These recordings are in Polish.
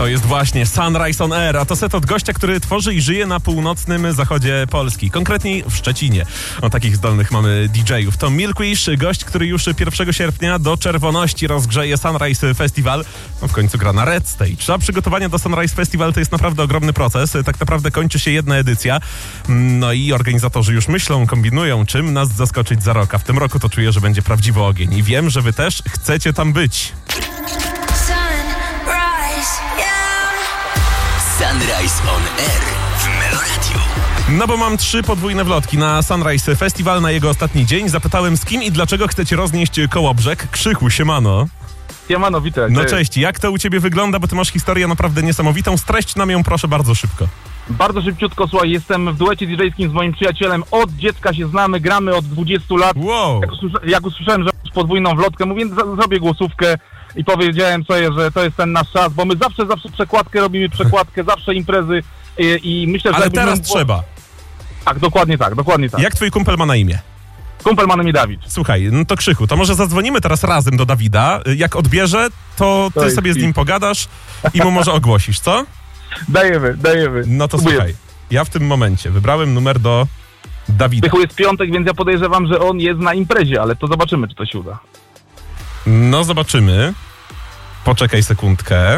To jest właśnie Sunrise on Air, a to set od gościa, który tworzy i żyje na północnym zachodzie Polski, konkretniej w Szczecinie. O, takich zdolnych mamy DJ-ów. To Milkwish, gość, który już 1 sierpnia do czerwoności rozgrzeje Sunrise Festival. No, w końcu gra na Red Stage. A przygotowania do Sunrise Festival to jest naprawdę ogromny proces. Tak naprawdę kończy się jedna edycja. No i organizatorzy już myślą, kombinują, czym nas zaskoczyć za rok. A w tym roku to czuję, że będzie prawdziwy ogień. I wiem, że wy też chcecie tam być. Sunrise on Air w Meloradiu. No bo mam 3 podwójne wlotki na Sunrise Festival, na jego ostatni dzień. Zapytałem, z kim i dlaczego chcecie roznieść Kołobrzeg. Krzychu, siemano. Siemano, witaj. No cześć, jak to u ciebie wygląda, bo ty masz historię naprawdę niesamowitą. Streść nam ją proszę bardzo szybko. Bardzo szybciutko, słuchaj, jestem w duecie DJ-skim z moim przyjacielem. Od dziecka się znamy, gramy od 20 lat. Wow. Jak usłyszałem, że masz podwójną wlotkę, mówię, zrobię głosówkę i powiedziałem sobie, że to jest ten nasz czas, bo my zawsze przekładkę robimy, zawsze imprezy i myślę, że... Ale teraz trzeba. Tak, dokładnie tak. Jak twój kumpel ma na imię? Kumpel ma na imię Dawid. Słuchaj, no to Krzychu, to może zadzwonimy teraz razem do Dawida. Jak odbierze, to ty sobie z nim pogadasz i mu może ogłosisz, co? Dajemy. No to słuchaj, ja w tym momencie wybrałem numer do Dawida. Krzychu, jest piątek, więc ja podejrzewam, że on jest na imprezie, ale to zobaczymy, czy to się uda. No zobaczymy. Poczekaj sekundkę.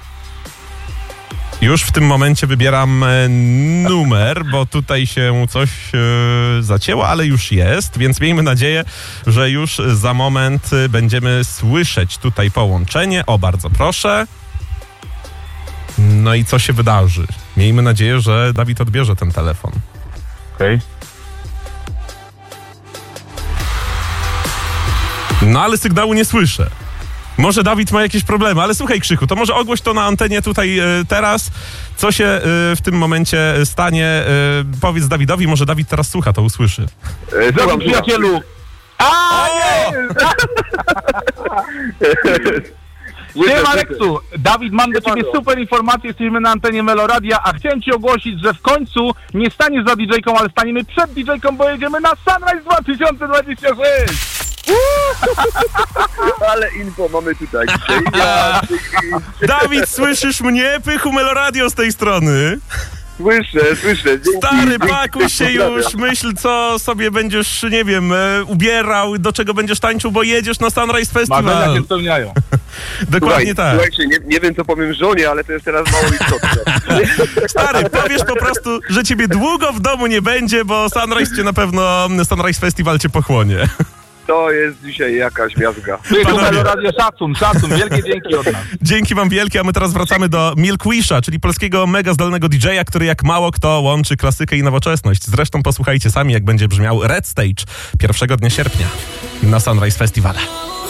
Już w tym momencie wybieram numer, bo tutaj się coś zacięło, ale już jest, więc miejmy nadzieję, że już za moment będziemy słyszeć tutaj połączenie. O, bardzo proszę. No i co się wydarzy? Miejmy nadzieję, że Dawid odbierze ten telefon. Okej. No ale sygnału nie słyszę. Może Dawid ma jakieś problemy, ale słuchaj Krzychu, to może ogłoś to na antenie tutaj teraz, co się w tym momencie stanie. Powiedz Dawidowi, może Dawid teraz słucha, to usłyszy. Drogi przyjacielu! Siema Aleksu, Dawid, mam do ciebie super informację, jesteśmy na antenie Meloradia, a chciałem ci ogłosić, że w końcu nie staniesz za DJ-ką, ale staniemy przed DJ-ką, bo jedziemy na Sunrise 2026! Ale info mamy tutaj. Dawid, słyszysz mnie? Pychu Meloradio z tej strony. Słyszę. Dzięki, Stary, pakuj się już, myśl co sobie będziesz, nie wiem, ubierał, do czego będziesz tańczył, bo jedziesz na Sunrise Festival. Marzenia się spełniają. Dokładnie tak. Słuchajcie, nie wiem co powiem żonie, ale to jest teraz mało istotne. Stary, powiesz po prostu, że ciebie długo w domu nie będzie, bo Sunrise Festival cię pochłonie. To jest dzisiaj jakaś miazga. Meloradia, szacun, wielkie dzięki od nas. Dzięki wam wielkie, a my teraz wracamy do Milkwisha, czyli polskiego mega zdolnego DJ-a, który jak mało kto łączy klasykę i nowoczesność. Zresztą posłuchajcie sami, jak będzie brzmiał Red Stage 1 dnia sierpnia na Sunrise Festival.